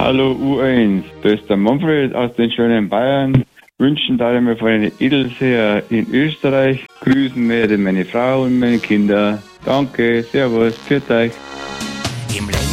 Hallo U1, da ist der Manfred aus den schönen Bayern. Wünschen da mir von den Edelseher in Österreich. Grüßen werde meine Frau und meine Kinder. Danke, servus, pfiat euch. Im